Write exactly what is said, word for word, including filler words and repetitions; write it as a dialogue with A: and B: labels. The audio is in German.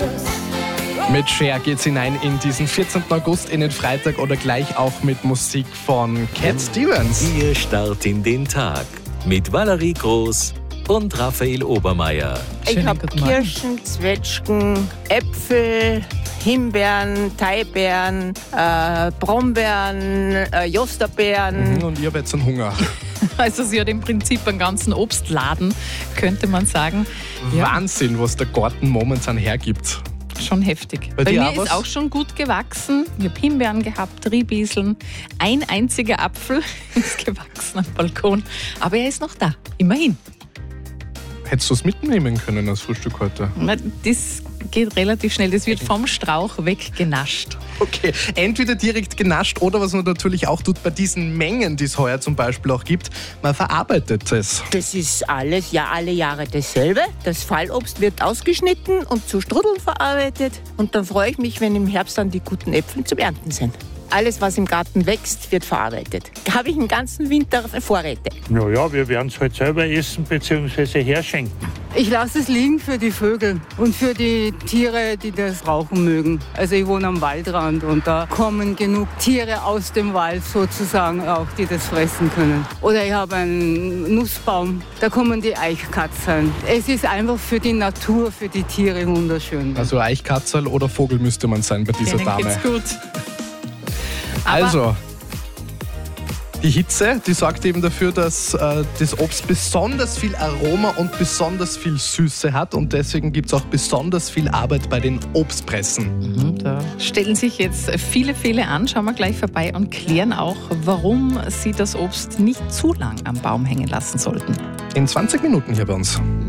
A: Mit Cher geht's hinein in diesen vierzehnten August, in den Freitag oder gleich auch mit Musik von Cat Stevens.
B: Ihr Start in den Tag mit Valerie Groß und Raphael Obermeier.
C: Ich habe Kirschen, Zwetschgen, Äpfel, Himbeeren, Thaibeeren, äh, Brombeeren, äh, Josterbeeren.
A: Mhm, und ich habe jetzt einen Hunger.
D: Also sie hat im Prinzip einen ganzen Obstladen, könnte man sagen.
A: Wahnsinn, was der Garten momentan hergibt.
D: Schon heftig.
A: Bei
D: Bei
A: dir
D: mir
A: auch
D: ist
A: was?
D: auch schon gut gewachsen. Ich habe Himbeeren gehabt, Riebieseln. Ein einziger Apfel ist gewachsen am Balkon. Aber er ist noch da, immerhin.
A: Hättest du es mitnehmen können als Frühstück heute?
D: Na, das geht relativ schnell. Das wird vom Strauch weggenascht.
A: Okay, entweder direkt genascht oder was man natürlich auch tut bei diesen Mengen, die es heuer zum Beispiel auch gibt, man verarbeitet es.
C: Das ist alles, ja alle Jahre dasselbe. Das Fallobst wird ausgeschnitten und zu Strudeln verarbeitet. Und dann freue ich mich, wenn im Herbst dann die guten Äpfel zum Ernten sind. Alles, was im Garten wächst, wird verarbeitet. Da habe ich den ganzen Winter Vorräte.
E: Naja, wir werden es halt selber essen bzw. herschenken.
F: Ich lasse es liegen für die Vögel und für die Tiere, die das rauchen mögen. Also ich wohne am Waldrand und da kommen genug Tiere aus dem Wald sozusagen auch, die das fressen können. Oder ich habe einen Nussbaum, da kommen die Eichkatzen. Es ist einfach für die Natur, für die Tiere wunderschön.
A: Also Eichkatzel oder Vogel müsste man sein bei dieser
D: Denen
A: Dame.
D: geht's gut. Aber
A: Also, die Hitze, die sorgt eben dafür, dass äh, das Obst besonders viel Aroma und besonders viel Süße hat und deswegen gibt es auch besonders viel Arbeit bei den Obstpressen.
D: da stellen sich jetzt viele Fälle an. Schauen wir gleich vorbei und klären auch, warum Sie das Obst nicht zu lang am Baum hängen lassen sollten.
A: In zwanzig Minuten hier bei uns.